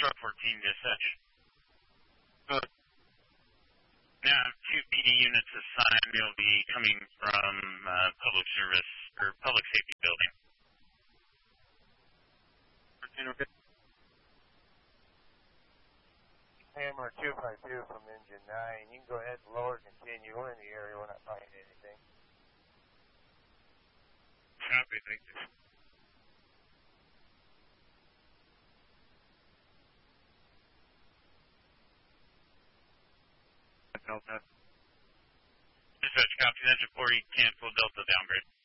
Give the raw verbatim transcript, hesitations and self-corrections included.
Truck fourteen dispatch. Good. Now, two P D units assigned. They'll be coming from uh, public service or public safety building. fourteen, okay. Hammer two five two from engine nine. You can go ahead and lower, continue. We're in the area. We're not finding anything. Copy, thank you. Delta. Dispatch, copy. Engine forty, cancel Delta downgrade.